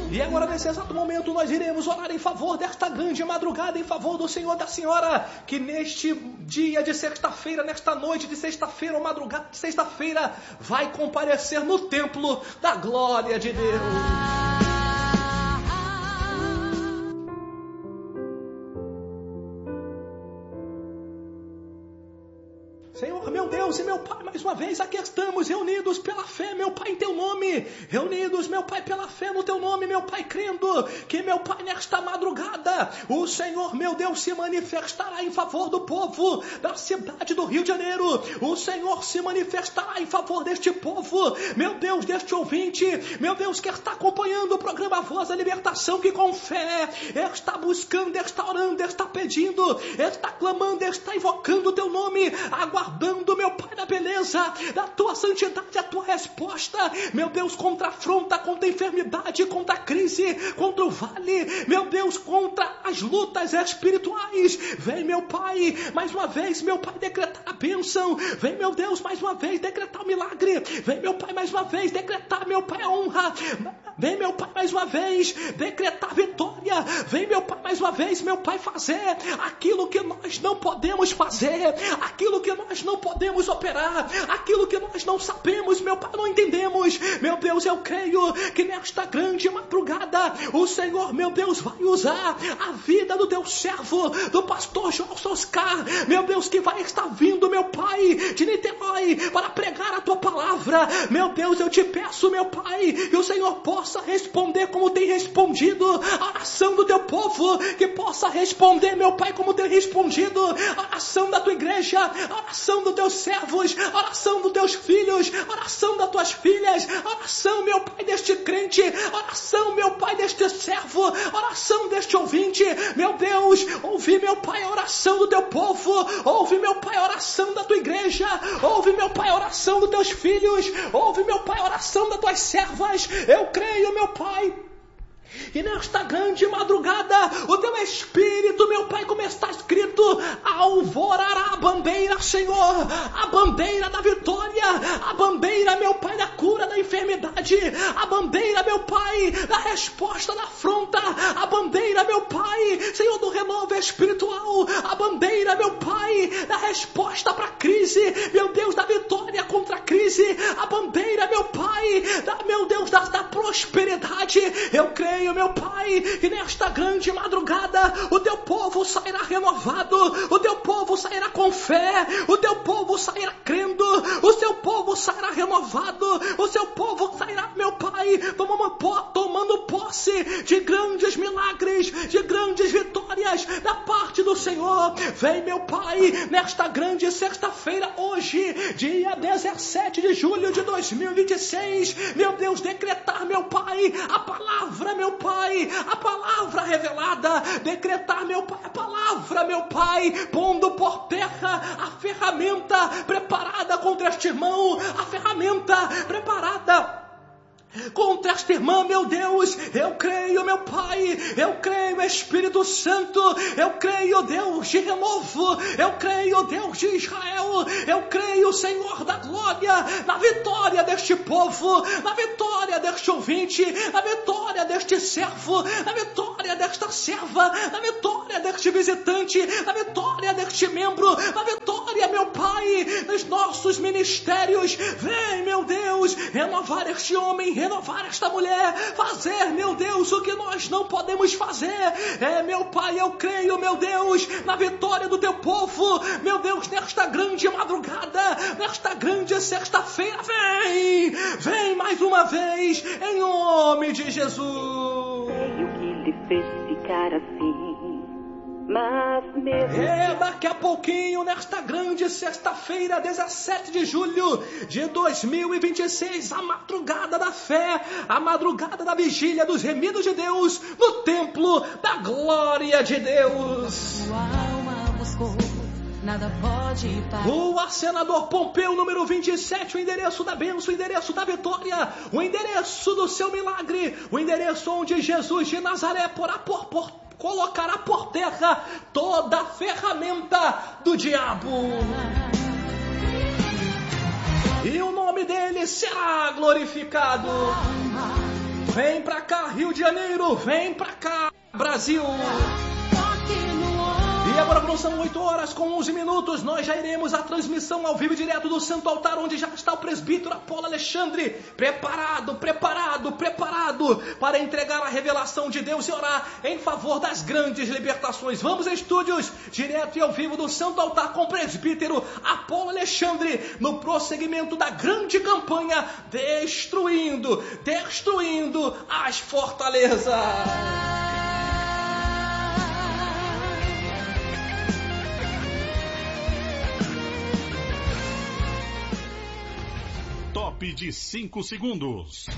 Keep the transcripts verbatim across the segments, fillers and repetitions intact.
E agora, nesse exato momento, nós iremos orar em favor desta grande madrugada, em favor do Senhor e da Senhora, que neste dia de sexta-feira, nesta noite de sexta-feira, ou madrugada de sexta-feira, vai comparecer no templo da glória de Deus. Senhor, meu Deus e meu Pai, mais uma vez aqui estamos reunidos pela fé, meu Pai, em Teu nome, reunidos, meu Pai, pela fé no Teu nome, meu Pai, crendo que, meu Pai, nesta madrugada, o Senhor, meu Deus, se manifestará em favor do povo da cidade do Rio de Janeiro, o Senhor se manifestará em favor deste povo, meu Deus, deste ouvinte, meu Deus, que está acompanhando o programa Voz da Libertação, que com fé está buscando, está orando, está pedindo, está clamando, está invocando o Teu nome, aguardando, meu Pai, da beleza, da Tua santidade, a Tua resposta, meu Deus, contra a afronta, contra a enfermidade, contra a crise, contra o vale, meu Deus, contra as lutas espirituais. Vem, meu Pai, mais uma vez, meu Pai, decretar a bênção. Vem, meu Deus, mais uma vez, decretar o milagre. Vem, meu Pai, mais uma vez, decretar, meu Pai, a honra. Vem, meu Pai, mais uma vez, decretar vitória. Vem, meu Pai, mais uma vez, meu Pai, fazer aquilo que nós não podemos fazer, aquilo que nós não podemos operar, aquilo que nós não sabemos, meu Pai, não entendemos. Meu Deus, eu creio que nesta grande madrugada, o Senhor, meu Deus, vai usar a vida do Teu servo, do pastor João Oscar, meu Deus, que vai estar vindo, meu Pai, de Niterói, para pregar a Tua palavra. Meu Deus, eu te peço, meu Pai, que o Senhor possa responder como tem respondido a oração do Teu povo, que possa responder, meu Pai, como tem respondido a oração da Tua igreja, a oração dos Teus servos, a oração dos Teus filhos, a oração das Tuas filhas, a oração, meu Pai, deste crente, a oração, meu Pai, deste servo, a oração deste ouvinte. Meu Deus, ouvi, meu Pai, a oração do Teu povo, ouve, meu Pai, a oração da Tua igreja, ouve, meu Pai, a oração dos Teus filhos, ouve, meu Pai, a oração das Tuas servas. Eu creio, meu Pai, e nesta grande madrugada, o Teu Espírito, meu Pai, como está escrito, alvorará a bandeira, Senhor, a bandeira da vitória, a bandeira, meu Pai, da cura da enfermidade, a bandeira, meu Pai, da resposta da afronta, a bandeira, meu Pai, Senhor, do renovo espiritual, a bandeira, meu Pai, da resposta para a crise, meu Deus, da vitória contra a crise, a bandeira, meu Pai, da, meu Deus, da, da prosperidade. Eu creio, meu Pai, que nesta grande madrugada o Teu povo sairá renovado, o Teu povo sairá com fé, o Teu povo sairá crendo, o Seu povo sairá renovado, o Seu povo sairá, meu Pai, tomando, tomando posse de grandes milagres, de grandes vitórias da parte do Senhor. Vem, meu Pai, nesta grande sexta-feira, hoje, dia dezessete de julho de dois mil e vinte e seis, meu Deus, decretar, meu Pai, a palavra, meu Pai, a palavra revelada, decretar, meu Pai, a palavra, meu Pai, pondo por terra a ferramenta preparada contra este irmão, a ferramenta preparada contra esta irmã, meu Deus. Eu creio, meu Pai, eu creio, Espírito Santo, eu creio, Deus de renovo, eu creio, Deus de Israel, eu creio, Senhor da glória, na vitória deste povo, na vitória deste ouvinte, na vitória deste servo, na vitória desta serva, na vitória deste visitante, na vitória deste membro, na vitória, meu Pai, nos nossos ministérios. Vem, meu Deus, renovar este homem, renovar esta mulher, fazer, meu Deus, o que nós não podemos fazer. É, meu Pai, eu creio, meu Deus, na vitória do Teu povo, meu Deus, nesta grande madrugada, nesta grande sexta-feira. Vem, vem mais uma vez, em nome de Jesus. Sei o que lhe fez ficar assim, mas mesmo... É, daqui a pouquinho, nesta grande sexta-feira, dezessete de julho de dois mil e vinte e seis, a madrugada da fé, a madrugada da vigília dos remidos de Deus, no templo da glória de Deus. Sua alma buscou, nada pode parar. O Arsenador Pompeu, número vinte e sete, o endereço da bênção, o endereço da vitória, o endereço do seu milagre, o endereço onde Jesus de Nazaré porá por porta, colocará por terra toda a ferramenta do diabo. E o nome dele será glorificado. Vem pra cá, Rio de Janeiro, vem pra cá, Brasil. E agora são oito horas com onze minutos, nós já iremos à transmissão ao vivo direto do Santo Altar, onde já está o presbítero Apolo Alexandre, preparado, preparado, preparado para entregar a revelação de Deus e orar em favor das grandes libertações. Vamos a estúdios, direto e ao vivo do Santo Altar com o presbítero Apolo Alexandre, no prosseguimento da grande campanha, destruindo, destruindo as fortalezas. Top de cinco segundos.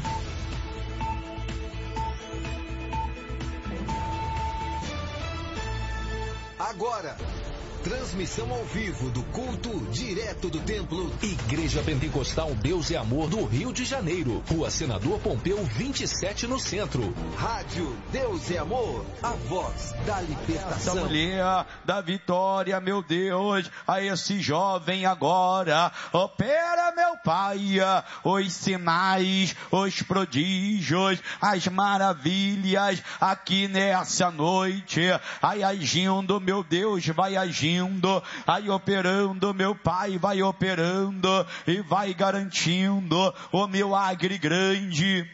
Agora, transmissão ao vivo do culto direto do templo Igreja Pentecostal Deus e Amor do Rio de Janeiro, Rua Senador Pompeu vinte e sete no centro. Rádio Deus e Amor, a voz da libertação. Essa mulher da vitória, meu Deus, a esse jovem agora, opera, meu Pai, os sinais, os prodígios, as maravilhas aqui nessa noite. Ai, agindo, meu Deus, vai agindo. Aí operando, meu Pai, vai operando e vai garantindo o milagre grande.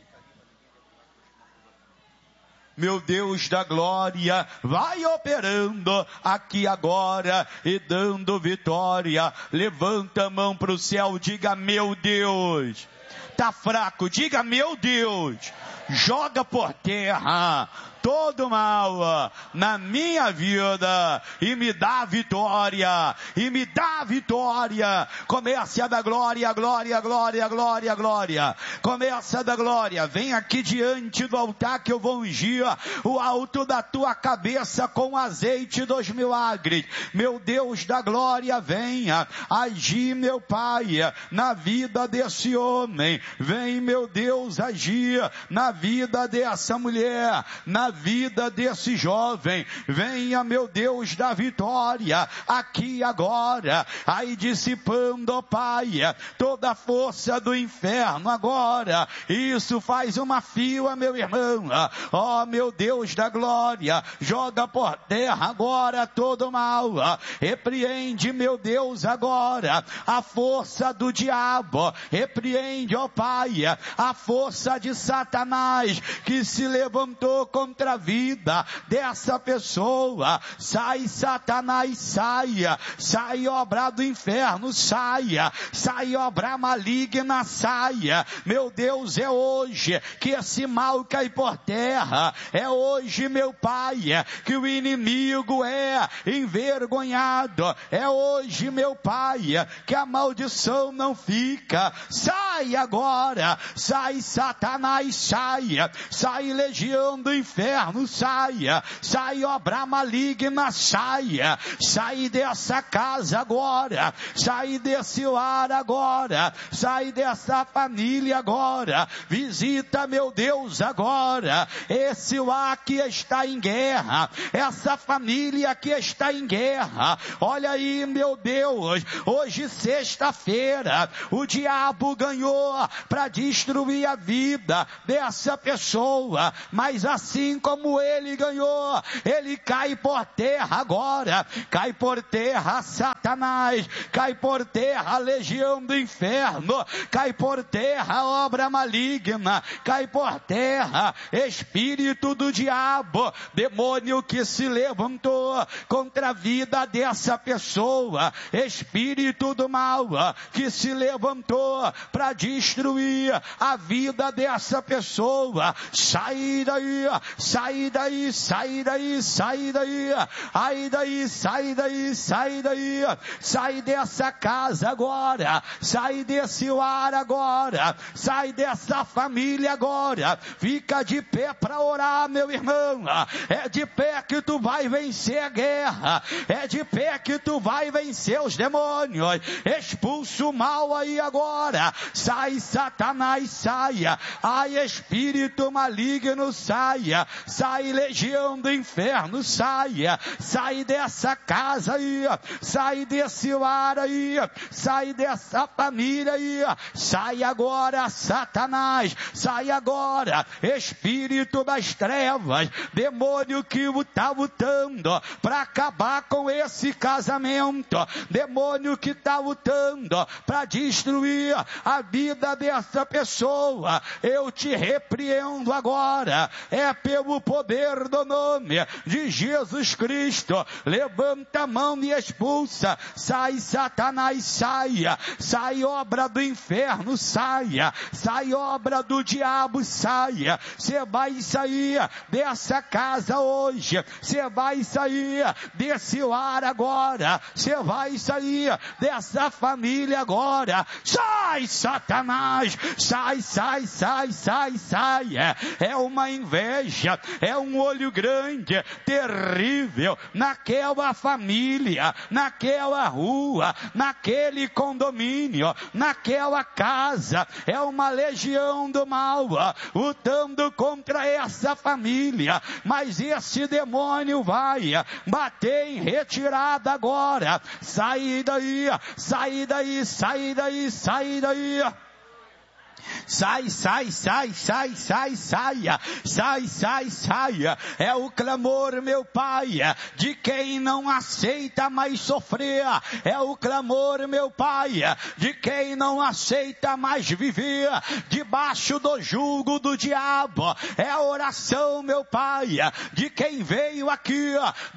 Meu Deus da glória, vai operando aqui agora e dando vitória. Levanta a mão para o céu, diga meu Deus. Tá fraco, diga meu Deus. Joga por terra todo mal na minha vida e me dá vitória, e me dá vitória. Comece a dar glória, glória, glória, glória, glória. Começa a dar glória. Vem aqui diante do altar que eu vou ungir o alto da tua cabeça com azeite dos milagres. Meu Deus da glória, venha agir, meu Pai, na vida desse homem. Vem, meu Deus, agir na vida dessa mulher, na vida desse jovem. Venha, meu Deus da vitória, aqui agora, aí dissipando, ó Pai, toda a força do inferno agora. Isso faz uma fila, meu irmão. Ó, meu Deus da glória, joga por terra agora todo mal. Repreende, meu Deus, agora a força do diabo. Repreende, ó Pai, a força de Satanás que se levantou contra a vida dessa pessoa. Sai, Satanás, saia. Sai, obra do inferno, saia. Sai, obra maligna, saia. Meu Deus, é hoje que esse mal cai por terra. É hoje, meu Pai, que o inimigo é envergonhado. É hoje, meu Pai, que a maldição não fica. Sai agora. Sai, Satanás, saia. Sai, legião do inferno, saia. Sai, obra maligna, saia. Sai dessa casa agora. Sai desse lar agora. Sai dessa família agora. Visita, meu Deus, agora esse lar que está em guerra. Essa família que está em guerra. Olha aí, meu Deus, hoje sexta-feira, o diabo ganhou para destruir a vida dessa pessoa, mas assim como ele ganhou, ele cai por terra agora. Cai por terra Satanás, cai por terra a legião do inferno, cai por terra a obra maligna, cai por terra espírito do diabo, demônio que se levantou contra a vida dessa pessoa, espírito do mal que se levantou para destruir a vida dessa pessoa. Sai daí, sai daí, sai daí, sai daí, ai daí, sai daí, sai daí, sai dessa casa agora, sai desse lar agora, sai dessa família agora. Fica de pé para orar, meu irmão. É de pé que tu vai vencer a guerra, é de pé que tu vai vencer os demônios. Expulsa o mal aí agora. Sai, Satanás, saia. Ai, espírito espírito maligno saia, sai legião do inferno, saia, sai dessa casa aí, sai desse lar aí, sai dessa família aí, sai agora Satanás, sai agora espírito das trevas, demônio que está lutando para acabar com esse casamento, demônio que está lutando para destruir a vida dessa pessoa, eu te repreendo agora, é pelo poder do nome de Jesus Cristo, levanta a mão e expulsa, sai Satanás, saia, sai obra do inferno, saia, sai obra do diabo, saia, você vai sair dessa casa hoje, você vai sair desse lar agora, você vai sair dessa família agora, sai Satanás, sai, sai, sai, sai, sai, é, é uma inveja, é um olho grande, terrível, naquela família, naquela rua, naquele condomínio, naquela casa, é uma legião do mal, lutando contra essa família, mas esse demônio vai bater em retirada agora, sai daí, sai daí, sai daí, sai daí. Sai, sai, sai, sai, sai, saia, sai, sai, saia, é o clamor, meu Pai, de quem não aceita mais sofrer, é o clamor, meu Pai, de quem não aceita mais viver debaixo do jugo do diabo, é a oração, meu Pai, de quem veio aqui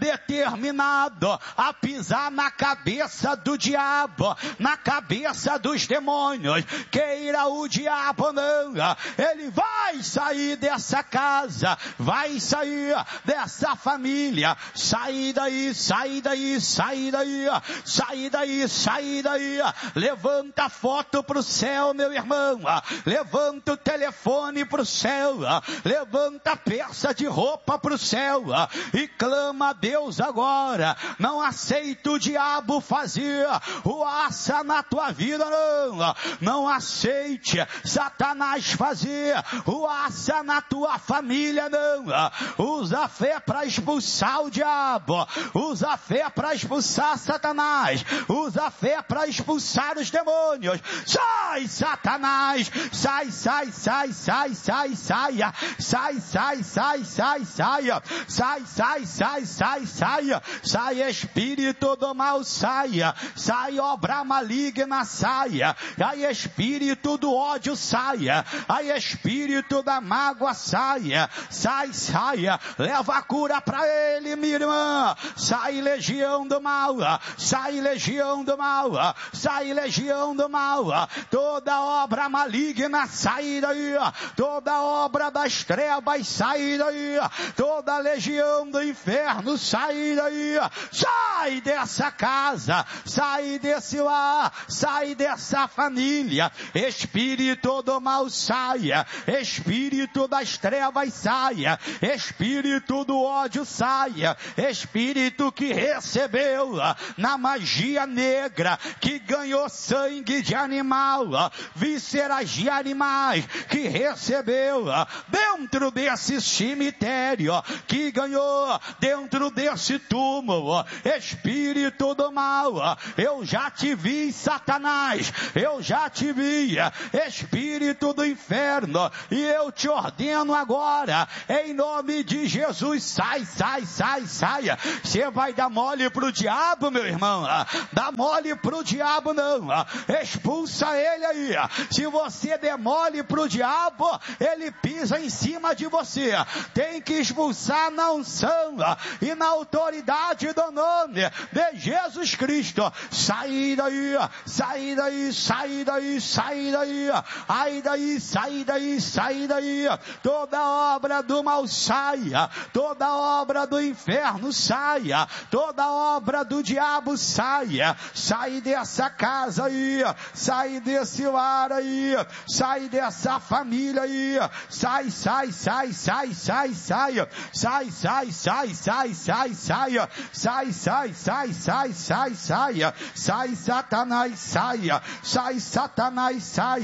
determinado a pisar na cabeça do diabo, na cabeça dos demônios, queira o diabo não, ele vai sair dessa casa, vai sair dessa família, sai daí, sai daí, sai daí, sai daí, sai daí, levanta a foto pro céu, meu irmão, levanta o telefone pro céu, levanta a peça de roupa pro céu, e clama a Deus agora, não aceita o diabo fazer o aça na tua vida, não, não aceite Satanás fazer o aça na tua família, não. Usa a fé para expulsar o diabo, usa a fé para expulsar Satanás, usa a fé para expulsar os demônios. Sai, Satanás, sai, sai, sai, sai, sai, saia, sai, sai, sai, sai, saia, sai, sai, sai, sai, saia, sai, espírito do mal, saia, sai, obra maligna, saia, ai, espírito do ódio, saia, ai, espírito da mágoa, saia, sai, saia, leva a cura para ele, minha irmã, sai, legião do mal, sai, legião do mal, sai, legião do mal, toda obra maligna, sai daí, toda obra das trevas, sai daí, toda legião do inferno, sai daí, sai dessa casa, sai desse lar, sai dessa família, espírito do mal, saia, espírito das trevas, saia, espírito do ódio, saia, espírito que recebeu na magia negra, que ganhou sangue de animal, vísceras de animais, que recebeu dentro desse cemitério, que ganhou dentro desse túmulo, espírito do mal, eu já te vi, Satanás, eu já te vi, espírito do inferno, e eu te ordeno agora, em nome de Jesus, sai, sai, sai, saia. Você vai dar mole pro diabo, meu irmão? Dá mole pro diabo não, expulsa ele aí. Se você der mole pro diabo, ele pisa em cima de você. Tem que expulsar na unção e na autoridade do nome de Jesus Cristo. Sai daí, sai daí, sai daí, sai daí, ai daí, sai daí, sai daí, toda obra do mal saia, toda obra do inferno saia, toda obra do diabo saia, sai dessa casa aí, sai desse lar aí, sai dessa família aí, sai, sai, sai, sai, sai, sai, sai, sai, sai, sai, sai, saia, sai, sai, sai, sai, sai, saia, sai, Satanás, saia, sai, Satanás, saia,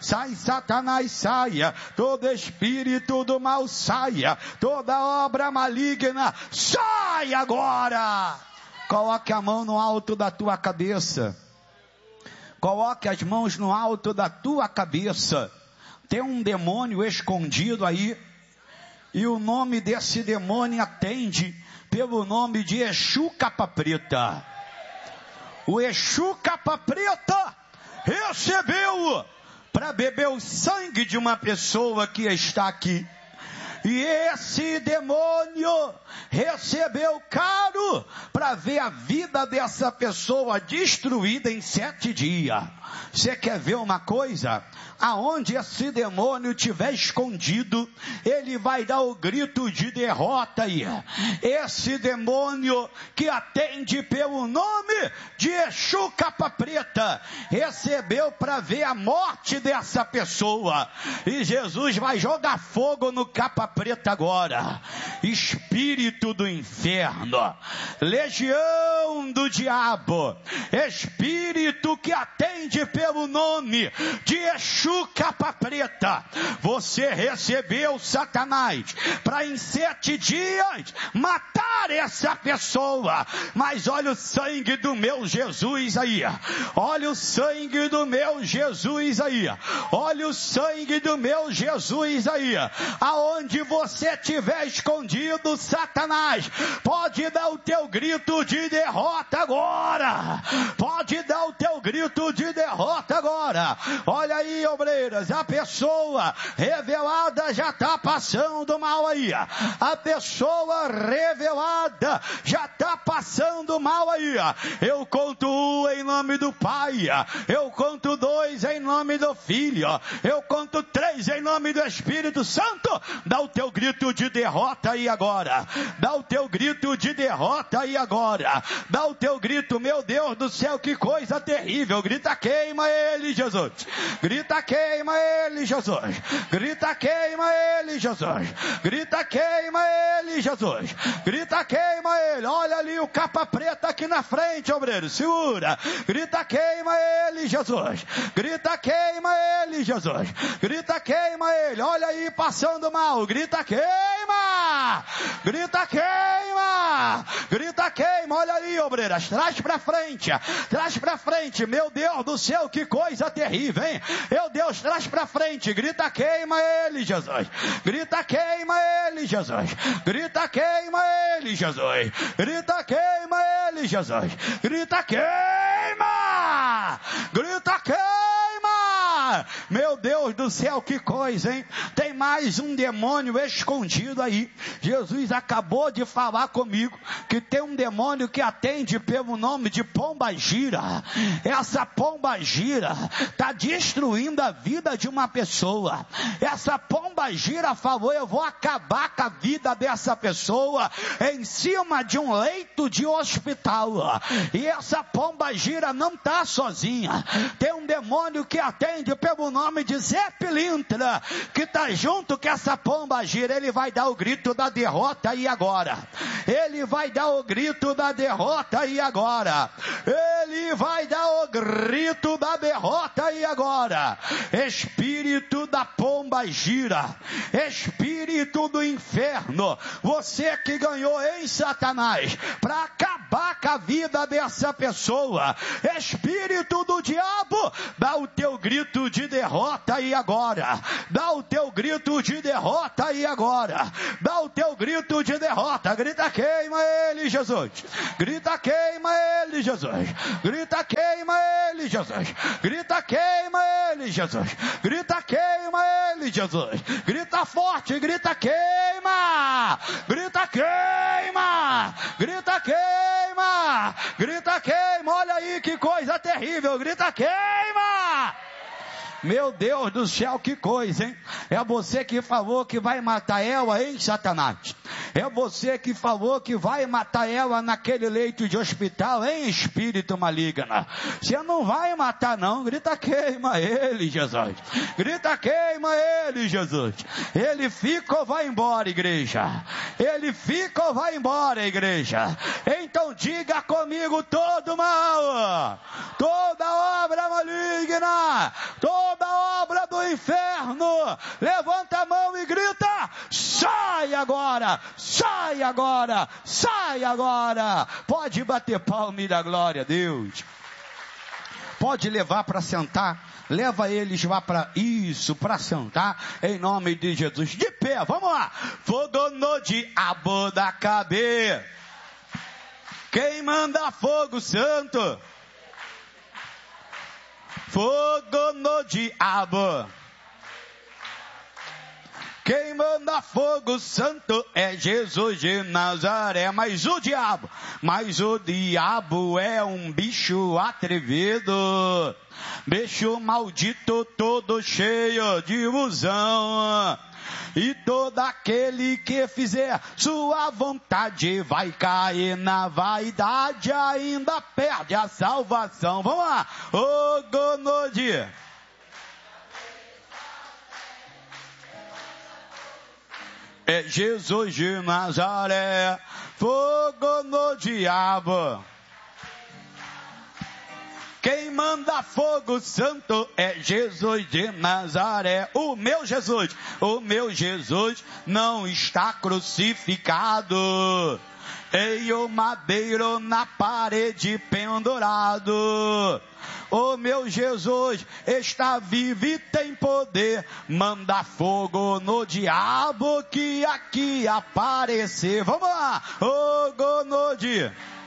sai Satanás, saia, todo espírito do mal saia, toda obra maligna sai agora. Coloque a mão no alto da tua cabeça, coloque as mãos no alto da tua cabeça. Tem um demônio escondido aí, e o nome desse demônio atende pelo nome de Exu Capa Preta. O Exu Capa Preta recebeu para beber o sangue de uma pessoa que está aqui. E esse demônio recebeu caro para ver a vida dessa pessoa destruída em sete dias. Você quer ver uma coisa? Aonde esse demônio estiver escondido, ele vai dar o grito de derrota aí. Esse demônio que atende pelo nome de Exu Capa Preta, recebeu para ver a morte dessa pessoa. E Jesus vai jogar fogo no Capa Preta agora. Espírito do inferno, legião do diabo, espírito que atende pelo nome de Exu Capa Preta, você recebeu, Satanás, para em sete dias matar essa pessoa. Mas olha o sangue do meu Jesus aí, olha o sangue do meu Jesus aí, olha o sangue do meu Jesus aí. Aonde você estiver escondido, Satanás, pode dar o teu grito de derrota agora, pode dar o teu grito de derrota agora. Olha aí, obreiras, a pessoa revelada já está passando mal aí, a pessoa revelada já está passando mal aí. Eu conto um em nome do Pai, eu conto dois em nome do Filho, eu conto três em nome do Espírito Santo. Dá o teu grito de derrota aí agora, dá o teu grito de derrota aí agora, dá o teu grito, meu Deus do céu, que coisa terrível. Grita, queima ele, Jesus, grita, queima ele, Jesus, grita, queima ele, Jesus, grita, queima ele, Jesus, grita, queima ele. Olha ali o Capa Preta aqui na frente, obreiro, segura, grita, queima ele, Jesus, grita, queima ele, Jesus, grita, queima ele. Olha aí passando mal, grita, queima, grita, queima, grita, queima. Olha ali, obreiras, traz pra frente, traz pra frente. Meu Deus do céu, que coisa terrível, hein? Meu Deus, traz pra frente, grita, queima ele, Jesus, grita, queima ele, Jesus, grita, queima ele, Jesus, grita, queima ele, Jesus, grita, queima, grita, queima. Meu Deus do céu, que coisa, hein? Tem mais um demônio escondido aí. Jesus acabou de falar comigo que tem um demônio que atende pelo nome de Pomba Gira. Essa Pomba Gira está destruindo a vida de uma pessoa. Essa Pomba Gira falou: eu vou acabar com a vida dessa pessoa em cima de um leito de hospital. E essa Pomba Gira não está sozinha. Tem um demônio que atende pelo nome de Zé Pilintra, que está junto com essa Pomba Gira. Ele vai dar o grito da derrota aí agora. Ele vai dar o grito da derrota aí agora. Ele vai dar o grito da derrota aí agora. Espírito da Pomba Gira, espírito do inferno, você que ganhou em Satanás para acabar com a vida dessa pessoa, espírito do diabo, dá o teu grito de derrota aí agora. Dá o teu grito de derrota aí agora. Dá o teu grito de derrota. Grita, queima ele, Jesus. Grita, queima ele, Jesus. Grita, queima ele, Jesus. Grita, queima ele, Jesus. Grita, queima ele, Jesus. Grita forte, grita, queima. Grita, queima. Grita, queima. Grita, queima. Olha aí que coisa terrível. Grita, queima. Meu Deus do céu, que coisa, hein? É você que falou que vai matar ela, hein, Satanás? É você que falou que vai matar ela naquele leito de hospital, hein, espírito maligno? Você não vai matar não. Grita, queima ele, Jesus. Grita, queima ele, Jesus. Ele fica ou vai embora, igreja? ele fica ou vai embora, igreja? Então diga comigo: todo mal, toda obra maligna, toda obra do inferno, levanta a mão e grita: sai agora, sai agora, sai agora. Pode bater palma e dar glória a Deus. Pode levar para sentar, leva eles lá para isso, para sentar, em nome de Jesus. De pé, vamos lá. Fogo no diabo da cabeça. Quem manda fogo santo? Fogo no diabo. Quem manda fogo santo é Jesus de Nazaré. Mas o diabo, mas o diabo é um bicho atrevido, bicho maldito, todo cheio de ilusão. E todo aquele que fizer sua vontade vai cair na vaidade, ainda perde a salvação. Vamos lá. Fogo no dia. É Jesus de Nazaré, fogo no diabo. Quem manda fogo santo é Jesus de Nazaré. O meu Jesus, o meu Jesus não está crucificado em um madeiro na parede pendurado. O meu Jesus está vivo e tem poder. Manda fogo no diabo que aqui aparecer. Vamos lá. Fogo no dia.